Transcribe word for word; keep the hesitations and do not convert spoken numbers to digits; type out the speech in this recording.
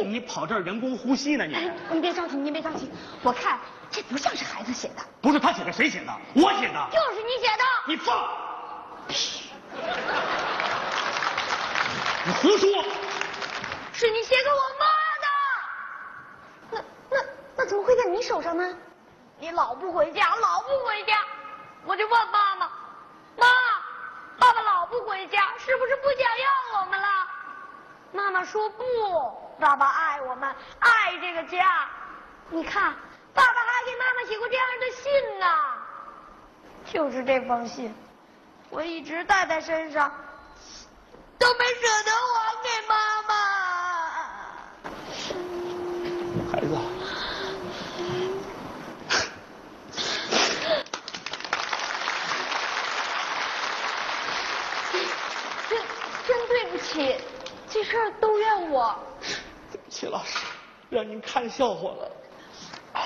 你跑这儿人工呼吸呢？你哎，您别着急，您别着急，我看这不像是孩子写的。 不是他写的，谁写的？我写的。 就是你写的。 你放！你胡说！ 是你写给我妈的。那那那怎么会在你手上呢？你老不回家，老不回家，我就问妈妈，妈，爸爸老不回家，是不是不想要我们了？妈妈说不，爸爸爱我们，爱这个家。你看，爸爸还给妈妈写过这样的信呢。就是这封信，我一直带在身上，都没舍得还给妈妈。 孩子， 真真对不起，这事儿都怨我。 对不起，老师，让您看笑话了。